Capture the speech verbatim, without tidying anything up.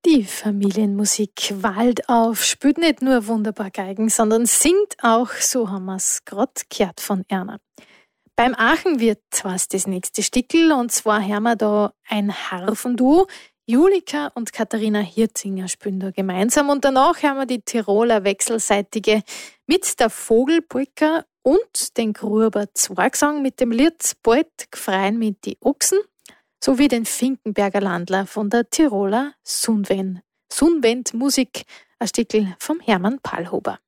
Die Familienmusik Waldauf spielt nicht nur wunderbar Geigen, sondern singt auch, so haben wir es gerade gehört von Erna. Beim Aachen wird was das nächste Stickel, und zwar hören wir da ein Harfenduo. Julika und Katharina Hirzinger spielen da gemeinsam, und danach hören wir die Tiroler Wechselseitige mit der Vogelbrücker und den Gruber Zwergsang mit dem Lied Bald gfreien mit die Ochsen, sowie den Finkenberger Landler von der Tiroler Sunwend. Sunwend Musik, ein Stickel vom Hermann Pallhuber.